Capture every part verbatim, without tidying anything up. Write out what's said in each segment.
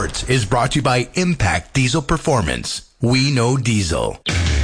Sports is brought to you by Impact Diesel Performance. We know diesel.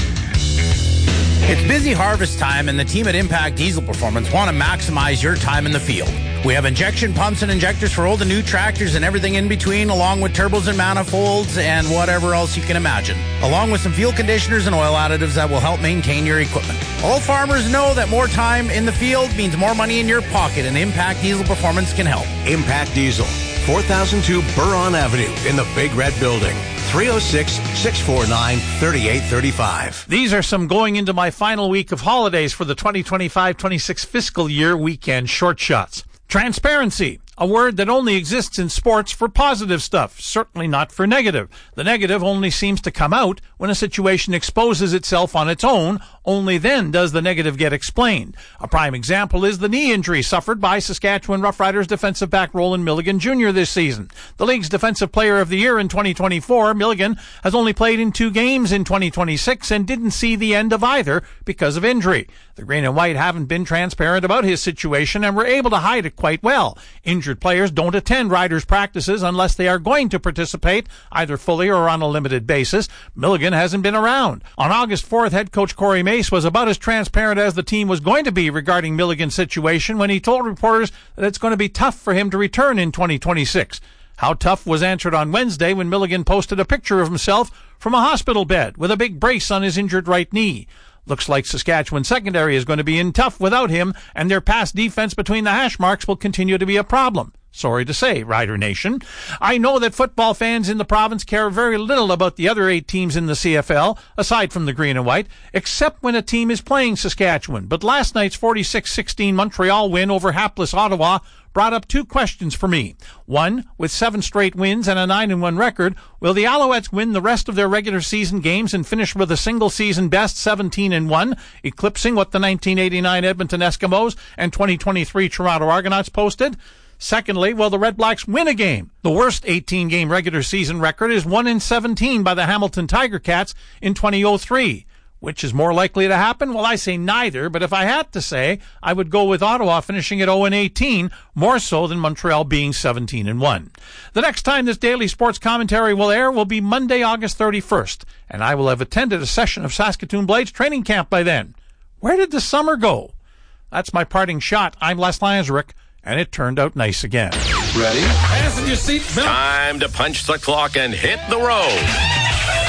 It's busy harvest time, and the team at Impact Diesel Performance want to maximize your time in the field. We have injection pumps and injectors for old and new tractors and everything in between, along with turbos and manifolds and whatever else you can imagine, along with some fuel conditioners and oil additives that will help maintain your equipment. All farmers know that more time in the field means more money in your pocket, and Impact Diesel Performance can help. Impact Diesel, four thousand two Buron Avenue in the Big Red Building. three oh six, six four nine, three eight three five. These are some going into my final week of holidays for the twenty twenty-five twenty-six fiscal year weekend short shots. Transparency, a word that only exists in sports for positive stuff, certainly not for negative. The negative only seems to come out when a situation exposes itself on its own. Only then does the negative get explained. A prime example is the knee injury suffered by Saskatchewan Roughriders defensive back Roland Milligan Junior this season. The league's Defensive Player of the Year in twenty twenty-four, Milligan has only played in two games in twenty twenty-six and didn't see the end of either because of injury. The Green and White haven't been transparent about his situation and were able to hide it quite well. Injured players don't attend Riders practices unless they are going to participate, either fully or on a limited basis. Milligan hasn't been around. On August fourth, head coach Corey Mace was about as transparent as the team was going to be regarding Milligan's situation when he told reporters that it's going to be tough for him to return in twenty twenty-six. How tough was answered on Wednesday when Milligan posted a picture of himself from a hospital bed with a big brace on his injured right knee. Looks like Saskatchewan secondary is going to be in tough without him, and their pass defense between the hash marks will continue to be a problem. Sorry to say, Rider Nation. I know that football fans in the province care very little about the other eight teams in the C F L, aside from the Green and White, except when a team is playing Saskatchewan. But last night's forty-six sixteen Montreal win over hapless Ottawa brought up two questions for me. One, with seven straight wins and a nine and one record, will the Alouettes win the rest of their regular season games and finish with a single season best seventeen and one, eclipsing what the nineteen eighty-nine Edmonton Eskimos and twenty twenty-three Toronto Argonauts posted? Secondly, will the Red Blacks win a game? The worst eighteen-game regular season record is one and seventeen by the Hamilton Tiger Cats in twenty oh three. Which is more likely to happen? Well, I say neither, but if I had to say, I would go with Ottawa finishing at oh and eighteen, more so than Montreal being seventeen and one. The next time this daily sports commentary will air will be Monday, August thirty-first, and I will have attended a session of Saskatoon Blades training camp by then. Where did the summer go? That's my parting shot. I'm Les Lanzarek, and it turned out nice again. Ready? Fasten your seatbelt. Time to punch the clock and hit the road.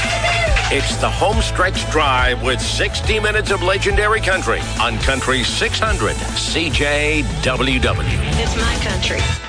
It's the home stretch drive with sixty minutes of legendary country on Country six hundred C J W W. It's my country.